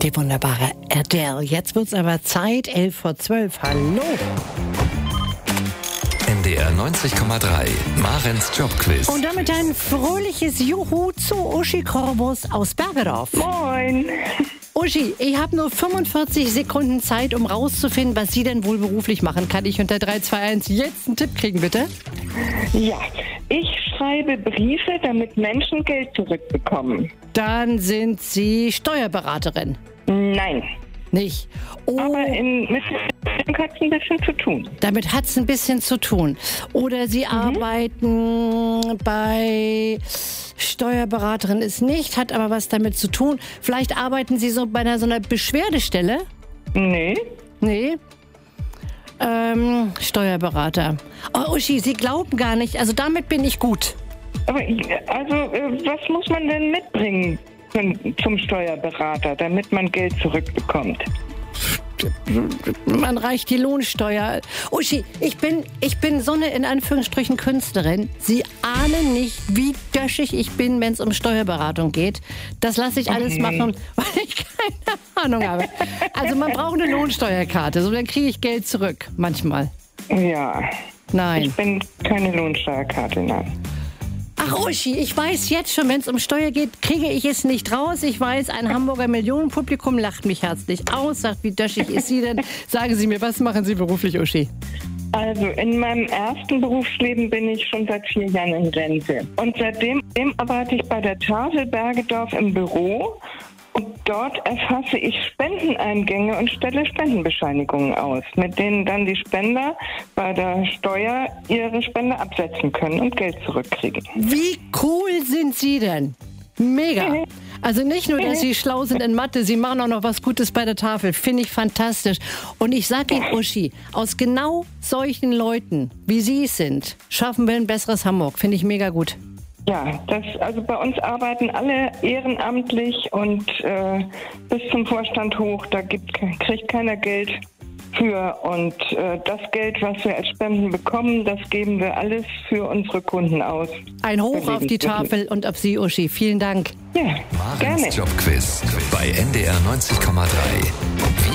Die wunderbare Adele. Jetzt wird's aber Zeit, 11:12. Hallo. NDR 90,3, Marens Jobquiz. Und damit ein fröhliches Juhu zu Uschi Korbus aus Bergedorf. Moin. Uschi, ich habe nur 45 Sekunden Zeit, um rauszufinden, was Sie denn wohl beruflich machen. Kann ich unter 3, 2, 1 jetzt einen Tipp kriegen, bitte? Ja, ich schreibe Briefe, damit Menschen Geld zurückbekommen. Dann sind Sie Steuerberaterin. Nein. Nicht? Oh, Aber mit dem hat es ein bisschen zu tun. damit hat es ein bisschen zu tun. Oder Sie arbeiten bei Steuerberaterin ist nicht, hat aber was damit zu tun. Vielleicht arbeiten Sie so bei so einer Beschwerdestelle? Nee. Nee. Steuerberater. Oh, Uschi, Sie glauben gar nicht. Also damit bin ich gut. Aber was muss man denn mitbringen zum Steuerberater, damit man Geld zurückbekommt? Man reicht die Lohnsteuer. Uschi, ich bin so eine, in Anführungsstrichen, Künstlerin. Sie ahnen nicht, wie döschig ich bin, wenn es um Steuerberatung geht. Das lasse ich alles machen, weil ich keine Ahnung habe. Also man braucht eine Lohnsteuerkarte, so dann kriege ich Geld zurück. Manchmal. Ja. Nein. Ich bin keine Lohnsteuerkarte, nein. Ach Uschi, ich weiß jetzt schon, wenn es um Steuer geht, kriege ich es nicht raus. Ich weiß, ein Hamburger Millionenpublikum lacht mich herzlich aus, sagt, wie döschig ist sie denn? Sagen Sie mir, was machen Sie beruflich, Uschi? Also in meinem ersten Berufsleben bin ich schon seit 4 Jahren in Rente. Und seitdem arbeite ich bei der Tafel Bergedorf im Büro. Und dort erfasse ich Spendeneingänge und stelle Spendenbescheinigungen aus, mit denen dann die Spender bei der Steuer ihre Spende absetzen können und Geld zurückkriegen. Wie cool sind Sie denn? Mega. Also nicht nur, dass Sie schlau sind in Mathe, Sie machen auch noch was Gutes bei der Tafel. Finde ich fantastisch. Und ich sage Ihnen, Uschi, aus genau solchen Leuten, wie Sie es sind, schaffen wir ein besseres Hamburg. Finde ich mega gut. Ja, also bei uns arbeiten alle ehrenamtlich und bis zum Vorstand hoch, da kriegt keiner Geld für. Und das Geld, was wir als Spenden bekommen, das geben wir alles für unsere Kunden aus. Ein Hoch auf die Tafel und auf Sie, Uschi. Vielen Dank. Ja, gerne. Marens Jobquiz bei NDR 90,3.